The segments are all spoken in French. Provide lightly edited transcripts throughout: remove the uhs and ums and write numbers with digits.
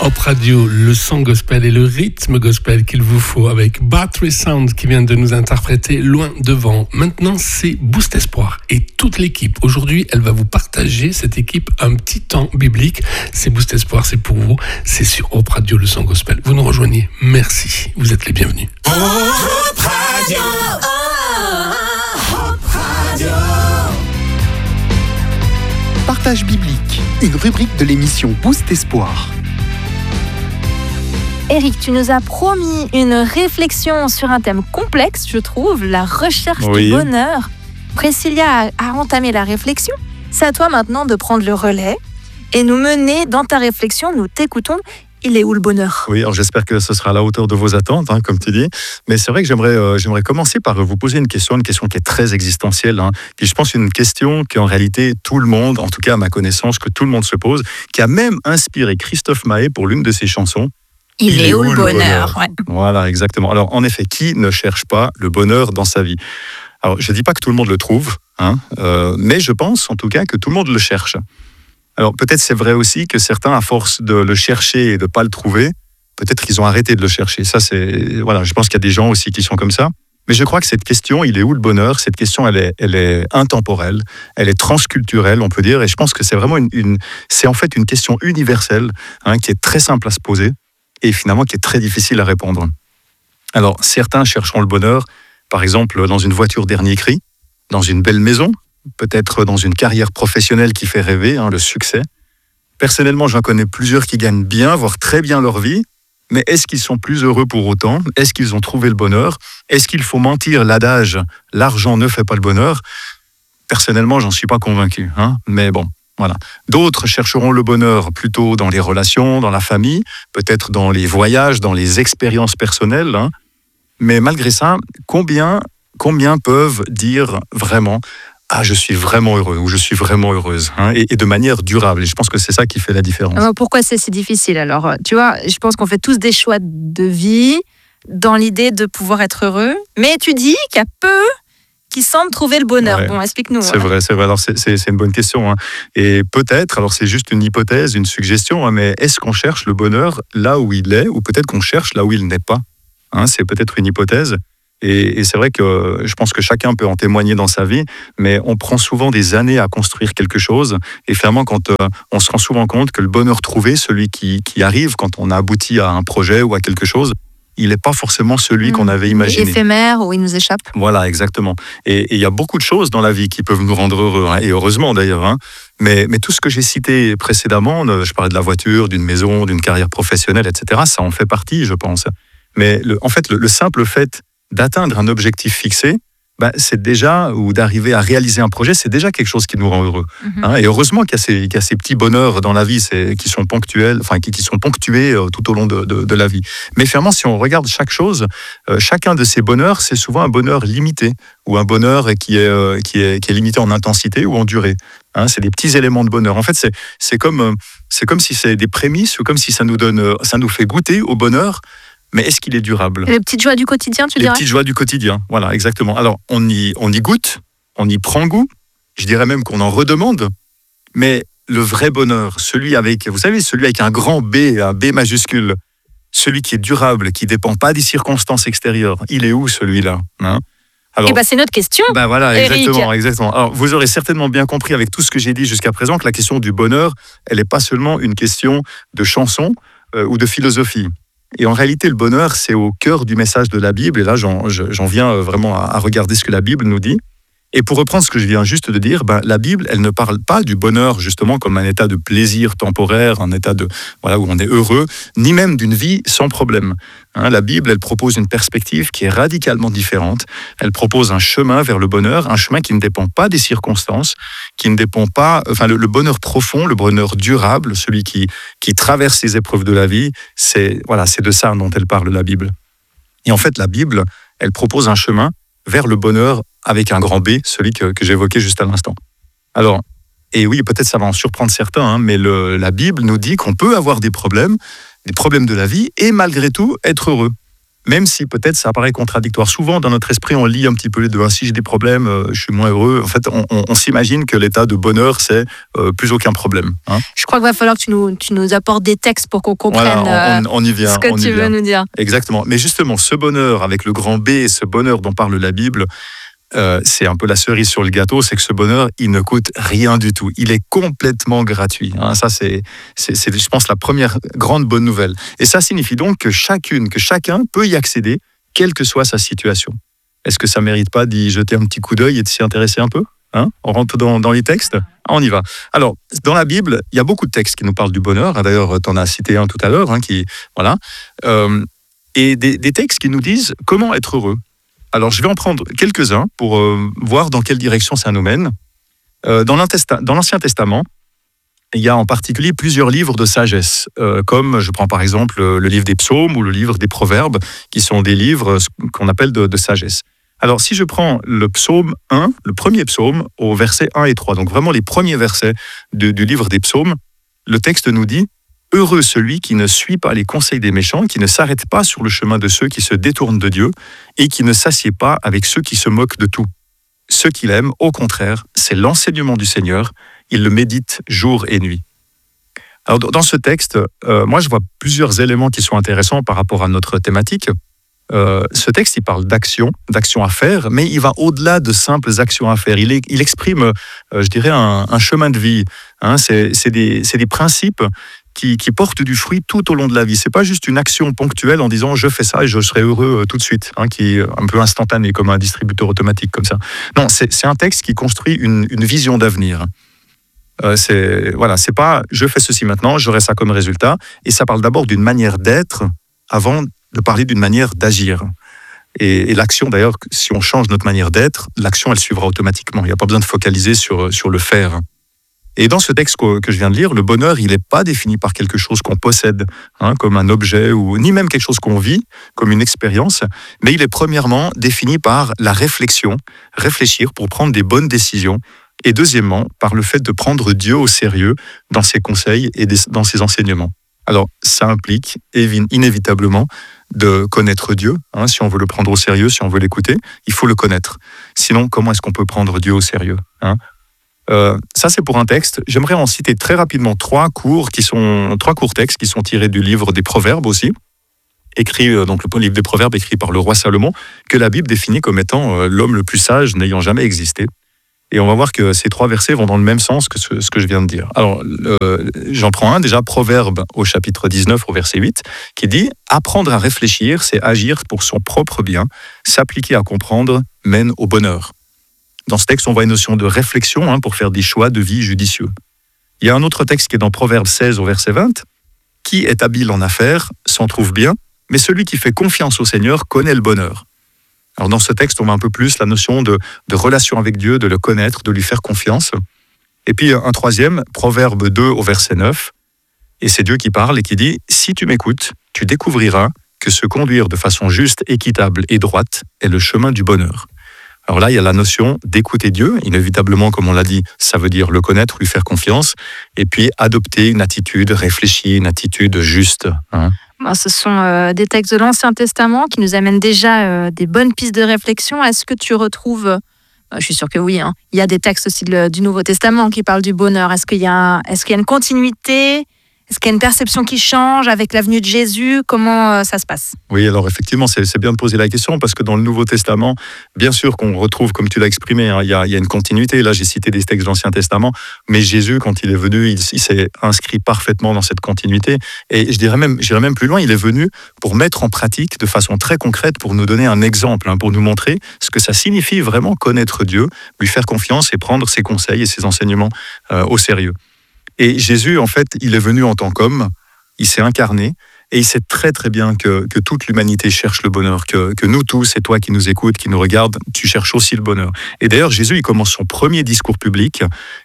Hop Radio, le son gospel et le rythme gospel qu'il vous faut avec Battery Sound qui vient de nous interpréter Loin devant. Maintenant, c'est Boost Espoir et toute l'équipe. Aujourd'hui, elle va vous partager, cette équipe, un petit temps biblique. C'est Boost Espoir, c'est pour vous. C'est sur Hop Radio, le son gospel. Vous nous rejoignez. Merci. Vous êtes les bienvenus. Hop Radio. Hop Radio. Partage biblique, une rubrique de l'émission Boost Espoir. Eric, tu nous as promis une réflexion sur un thème complexe, je trouve, la recherche du bonheur. Priscilla a entamé la réflexion. C'est à toi maintenant de prendre le relais et nous mener dans ta réflexion. Nous t'écoutons. Il est où le bonheur ? Oui, alors j'espère que ce sera à la hauteur de vos attentes, comme tu dis. Mais c'est vrai que j'aimerais commencer par vous poser une question qui est très existentielle. Qui, je pense, une question qu'en réalité tout le monde, en tout cas à ma connaissance, que tout le monde se pose, qui a même inspiré Christophe Maé pour l'une de ses chansons. Il est où le bonheur ? Ouais. Voilà, exactement. Alors, en effet, qui ne cherche pas le bonheur dans sa vie ? Alors, je ne dis pas que tout le monde le trouve, mais je pense, en tout cas, que tout le monde le cherche. Alors, peut-être c'est vrai aussi que certains, à force de le chercher et de ne pas le trouver, peut-être qu'ils ont arrêté de le chercher. Ça, je pense qu'il y a des gens aussi qui sont comme ça. Mais je crois que cette question, il est où le bonheur ? Cette question, elle est intemporelle, elle est transculturelle, on peut dire, et je pense que c'est vraiment c'est en fait une question universelle, qui est très simple à se poser, et finalement qui est très difficile à répondre. Alors, certains chercheront le bonheur, par exemple, dans une voiture dernier cri, dans une belle maison, peut-être dans une carrière professionnelle qui fait rêver, le succès. Personnellement, j'en connais plusieurs qui gagnent bien, voire très bien leur vie, mais est-ce qu'ils sont plus heureux pour autant ? Est-ce qu'ils ont trouvé le bonheur ? Est-ce qu'il faut mentir l'adage « l'argent ne fait pas le bonheur » ? Personnellement, j'en suis pas convaincu, mais bon. Voilà. D'autres chercheront le bonheur plutôt dans les relations, dans la famille, peut-être dans les voyages, dans les expériences personnelles. Mais malgré ça, combien peuvent dire vraiment « Ah, je suis vraiment heureux » ou « Je suis vraiment heureuse » et de manière durable. Et je pense que c'est ça qui fait la différence. Pourquoi c'est si difficile alors ? Tu vois, je pense qu'on fait tous des choix de vie dans l'idée de pouvoir être heureux. Mais tu dis qu'il y a peu qui semblent trouver le bonheur. Ouais. Bon, explique-nous. C'est vrai. Alors, c'est une bonne question. Et peut-être, alors c'est juste une hypothèse, une suggestion, mais est-ce qu'on cherche le bonheur là où il est, ou peut-être qu'on cherche là où il n'est pas ? C'est peut-être une hypothèse. Et c'est vrai que je pense que chacun peut en témoigner dans sa vie, mais on prend souvent des années à construire quelque chose. Et finalement, quand on se rend souvent compte que le bonheur trouvé, celui qui arrive quand on a abouti à un projet ou à quelque chose, il n'est pas forcément celui qu'on avait imaginé. Éphémère ou il nous échappe. Voilà, exactement. Et il y a beaucoup de choses dans la vie qui peuvent nous rendre heureux, et heureusement d'ailleurs. Mais tout ce que j'ai cité précédemment, je parlais de la voiture, d'une maison, d'une carrière professionnelle, etc., ça en fait partie, je pense. Mais en fait, le simple fait d'atteindre un objectif fixé, c'est déjà, ou d'arriver à réaliser un projet, c'est déjà quelque chose qui nous rend heureux. Et heureusement qu'il y a ces petits bonheurs dans la vie qui sont ponctuels, qui sont ponctués tout au long de la vie. Mais finalement, si on regarde chaque chose, chacun de ces bonheurs, c'est souvent un bonheur limité, ou un bonheur qui est limité en intensité ou en durée. C'est des petits éléments de bonheur. En fait, c'est comme si c'est des prémices, ou comme si ça nous fait goûter au bonheur. Mais est-ce qu'il est durable ? Les petites joies du quotidien, tu dirais ? Les petites joies du quotidien, voilà, exactement. Alors, on y goûte, on y prend goût, je dirais même qu'on en redemande, mais le vrai bonheur, celui avec un grand B, un B majuscule, celui qui est durable, qui ne dépend pas des circonstances extérieures, il est où celui-là ? Alors, c'est notre question. Voilà, Eric. Exactement. Alors, vous aurez certainement bien compris avec tout ce que j'ai dit jusqu'à présent que la question du bonheur, elle n'est pas seulement une question de chanson ou de philosophie. Et en réalité, le bonheur, c'est au cœur du message de la Bible. Et là, j'en viens vraiment à regarder ce que la Bible nous dit. Et pour reprendre ce que je viens juste de dire, la Bible, elle ne parle pas du bonheur justement comme un état de plaisir temporaire, un état où on est heureux, ni même d'une vie sans problème. La Bible, elle propose une perspective qui est radicalement différente. Elle propose un chemin vers le bonheur, un chemin qui ne dépend pas des circonstances, qui ne dépend pas, le bonheur profond, le bonheur durable, celui qui traverse les épreuves de la vie, c'est de ça dont elle parle, la Bible. Et en fait, la Bible, elle propose un chemin vers le bonheur avec un grand B, celui que j'évoquais juste à l'instant. Alors, et oui, peut-être ça va en surprendre certains, mais la Bible nous dit qu'on peut avoir des problèmes de la vie, et malgré tout, être heureux. même si peut-être ça paraît contradictoire. Souvent, dans notre esprit, on lit un petit peu les deux. Si j'ai des problèmes, je suis moins heureux. En fait, on s'imagine que l'état de bonheur, c'est plus aucun problème. Je crois qu'il va falloir que tu nous apportes des textes pour qu'on comprenne on y vient, ce que tu veux nous dire. Exactement. Mais justement, ce bonheur avec le grand B, ce bonheur dont parle la Bible, c'est un peu la cerise sur le gâteau, c'est que ce bonheur, il ne coûte rien du tout. Il est complètement gratuit. Ça, c'est, je pense, la première grande bonne nouvelle. Et ça signifie donc que chacun peut y accéder, quelle que soit sa situation. Est-ce que ça ne mérite pas d'y jeter un petit coup d'œil et de s'y intéresser un peu ? On rentre dans les textes ? On y va. Alors, dans la Bible, il y a beaucoup de textes qui nous parlent du bonheur. D'ailleurs, tu en as cité un tout à l'heure. Et des textes qui nous disent comment être heureux. Alors, je vais en prendre quelques-uns pour voir dans quelle direction ça nous mène. Dans l'Ancien Testament, il y a en particulier plusieurs livres de sagesse, comme je prends par exemple le livre des psaumes ou le livre des proverbes, qui sont des livres qu'on appelle de sagesse. Alors, si je prends le psaume 1, le premier psaume, au verset 1 et 3, donc vraiment les premiers versets du livre des psaumes, le texte nous dit « Heureux celui qui ne suit pas les conseils des méchants, qui ne s'arrête pas sur le chemin de ceux qui se détournent de Dieu et qui ne s'assied pas avec ceux qui se moquent de tout. Ce qu'il aime, au contraire, c'est l'enseignement du Seigneur. Il le médite jour et nuit. » Alors, dans ce texte, moi, je vois plusieurs éléments qui sont intéressants par rapport à notre thématique. Ce texte, il parle d'actions à faire, mais il va au-delà de simples actions à faire. Il exprime, je dirais, un chemin de vie. C'est des principes qui portent du fruit tout au long de la vie. C'est pas juste une action ponctuelle en disant je fais ça et je serai heureux tout de suite, qui est un peu instantané comme un distributeur automatique comme ça. Non, c'est un texte qui construit une vision d'avenir. C'est pas je fais ceci maintenant, j'aurai ça comme résultat. Et ça parle d'abord d'une manière d'être avant de parler d'une manière d'agir. Et l'action, d'ailleurs, si on change notre manière d'être, l'action, elle suivra automatiquement. Il n'y a pas besoin de focaliser sur le faire. Et dans ce texte que je viens de lire, le bonheur, il n'est pas défini par quelque chose qu'on possède, comme un objet, ni même quelque chose qu'on vit, comme une expérience, mais il est premièrement défini par la réflexion, réfléchir pour prendre des bonnes décisions, et deuxièmement, par le fait de prendre Dieu au sérieux dans ses conseils et dans ses enseignements. Alors, ça implique inévitablement de connaître Dieu. Si on veut le prendre au sérieux, si on veut l'écouter, il faut le connaître. Sinon, comment est-ce qu'on peut prendre Dieu au sérieux ? Ça, c'est pour un texte. J'aimerais en citer très rapidement trois courts textes qui sont tirés du livre des Proverbes aussi, donc le livre des Proverbes écrit par le roi Salomon, que la Bible définit comme étant l'homme le plus sage n'ayant jamais existé. Et on va voir que ces trois versets vont dans le même sens que ce que je viens de dire. Alors, j'en prends un, déjà, Proverbe au chapitre 19, au verset 8, qui dit « Apprendre à réfléchir, c'est agir pour son propre bien. S'appliquer à comprendre mène au bonheur. » Dans ce texte, on voit une notion de réflexion pour faire des choix de vie judicieux. Il y a un autre texte qui est dans Proverbe 16, au verset 20. « Qui est habile en affaires s'en trouve bien, mais celui qui fait confiance au Seigneur connaît le bonheur. » Alors dans ce texte, on voit un peu plus la notion de relation avec Dieu, de le connaître, de lui faire confiance. Et puis un troisième, Proverbe 2 au verset 9, et c'est Dieu qui parle et qui dit « Si tu m'écoutes, tu découvriras que se conduire de façon juste, équitable et droite est le chemin du bonheur. » Alors là, il y a la notion d'écouter Dieu. Inévitablement, comme on l'a dit, ça veut dire le connaître, lui faire confiance, et puis adopter une attitude réfléchie, une attitude juste. Ce sont des textes de l'Ancien Testament qui nous amènent déjà des bonnes pistes de réflexion. Est-ce que tu retrouves, je suis sûre que oui, il y a des textes aussi du Nouveau Testament qui parlent du bonheur. Est-ce qu'il y a une continuité ? Est-ce qu'il y a une perception qui change avec la venue de Jésus ? Comment ça se passe ? Oui, alors effectivement, c'est bien de poser la question parce que dans le Nouveau Testament, bien sûr qu'on retrouve, comme tu l'as exprimé, il y a une continuité. Là, j'ai cité des textes de l'Ancien Testament, mais Jésus, quand il est venu, il s'est inscrit parfaitement dans cette continuité. Et j'irais même plus loin, il est venu pour mettre en pratique de façon très concrète, pour nous donner un exemple, pour nous montrer ce que ça signifie vraiment connaître Dieu, lui faire confiance et prendre ses conseils et ses enseignements au sérieux. Et Jésus, en fait, il est venu en tant qu'homme, il s'est incarné, et il sait très très bien que toute l'humanité cherche le bonheur, que nous tous, et toi qui nous écoutes, qui nous regardes, tu cherches aussi le bonheur. Et d'ailleurs, Jésus, il commence son premier discours public,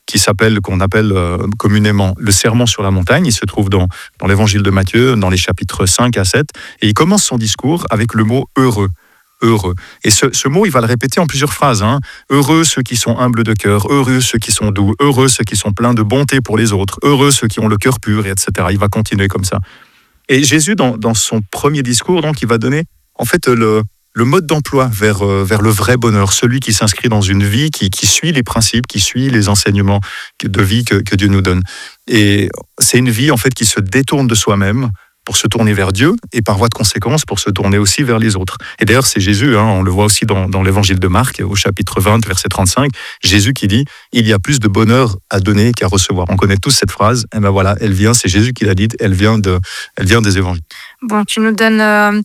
qu'on appelle communément le Sermon sur la montagne. Il se trouve dans l'évangile de Matthieu, dans les chapitres 5 à 7, et il commence son discours avec le mot « heureux ». Heureux. Et ce mot, il va le répéter en plusieurs phrases. Heureux ceux qui sont humbles de cœur, heureux ceux qui sont doux, heureux ceux qui sont pleins de bonté pour les autres, heureux ceux qui ont le cœur pur, etc. Il va continuer comme ça. Et Jésus, dans son premier discours, donc, il va donner en fait, le mode d'emploi vers le vrai bonheur, celui qui s'inscrit dans une vie qui suit les principes, qui suit les enseignements de vie que Dieu nous donne. Et c'est une vie, en fait, qui se détourne de soi-même pour se tourner vers Dieu et par voie de conséquence pour se tourner aussi vers les autres. Et d'ailleurs, c'est Jésus, on le voit aussi dans l'évangile de Marc, au chapitre 20, verset 35, Jésus qui dit « Il y a plus de bonheur à donner qu'à recevoir ». On connaît tous cette phrase, et ben voilà, elle vient, c'est Jésus qui l'a dite, elle vient des évangiles. Bon, tu nous donnes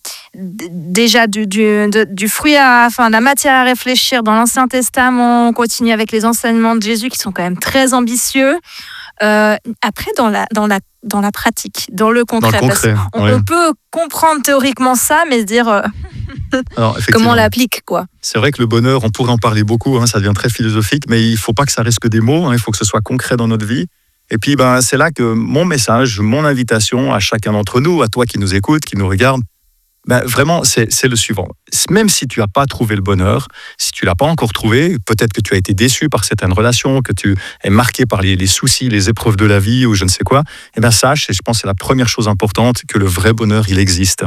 déjà du fruit de la matière à réfléchir dans l'Ancien Testament. On continue avec les enseignements de Jésus qui sont quand même très ambitieux. Après, dans la pratique, dans le concret, on peut comprendre théoriquement ça, mais se dire comment on l'applique, quoi. C'est vrai que le bonheur, on pourrait en parler beaucoup, ça devient très philosophique, mais il ne faut pas que ça reste que des mots, il faut que ce soit concret dans notre vie. Et puis, c'est là que mon message, mon invitation à chacun d'entre nous, à toi qui nous écoutes, qui nous regarde, vraiment, c'est le suivant. Même si tu n'as pas trouvé le bonheur, si tu ne l'as pas encore trouvé, peut-être que tu as été déçu par certaines relations, que tu es marqué par les soucis, les épreuves de la vie ou je ne sais quoi, sache, et je pense que c'est la première chose importante, que le vrai bonheur, il existe.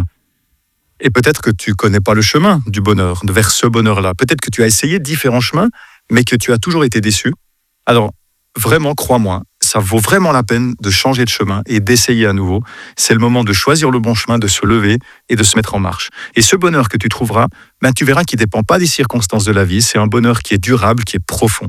Et peut-être que tu ne connais pas le chemin du bonheur, vers ce bonheur-là. Peut-être que tu as essayé différents chemins, mais que tu as toujours été déçu. Alors, vraiment, crois-moi, ça vaut vraiment la peine de changer de chemin et d'essayer à nouveau. C'est le moment de choisir le bon chemin, de se lever et de se mettre en marche. Et ce bonheur que tu trouveras, tu verras qu'il ne dépend pas des circonstances de la vie. C'est un bonheur qui est durable, qui est profond.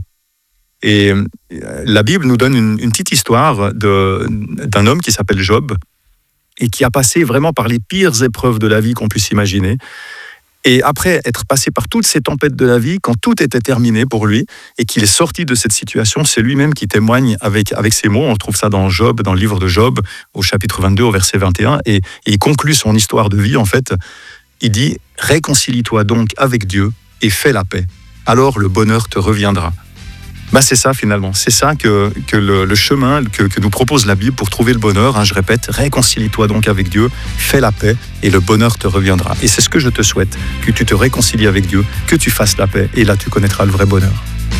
Et la Bible nous donne une petite histoire d'un homme qui s'appelle Job et qui a passé vraiment par les pires épreuves de la vie qu'on puisse imaginer. Et après être passé par toutes ces tempêtes de la vie, quand tout était terminé pour lui et qu'il est sorti de cette situation, c'est lui-même qui témoigne avec ces mots. On trouve ça dans Job, dans le livre de Job, au chapitre 22, au verset 21. Et il conclut son histoire de vie, en fait. Il dit « Réconcilie-toi donc avec Dieu et fais la paix. Alors le bonheur te reviendra. » C'est ça finalement, c'est ça que le chemin que nous propose la Bible pour trouver le bonheur, je répète, réconcilie-toi donc avec Dieu, fais la paix et le bonheur te reviendra. Et c'est ce que je te souhaite, que tu te réconcilies avec Dieu, que tu fasses la paix et là tu connaîtras le vrai bonheur.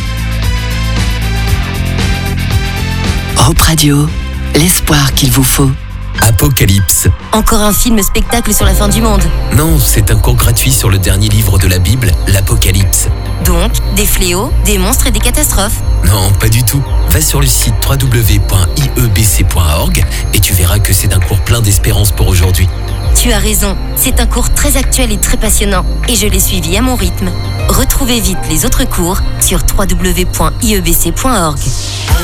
Europe Radio, l'espoir qu'il vous faut. Apocalypse. Encore un film-spectacle sur la fin du monde. Non, c'est un cours gratuit sur le dernier livre de la Bible, l'Apocalypse. Donc, des fléaux, des monstres et des catastrophes. Non, pas du tout. Va sur le site www.iebc.org et tu verras que c'est un cours plein d'espérance pour aujourd'hui. Tu as raison, c'est un cours très actuel et très passionnant et je l'ai suivi à mon rythme. Retrouvez vite les autres cours sur www.iebc.org.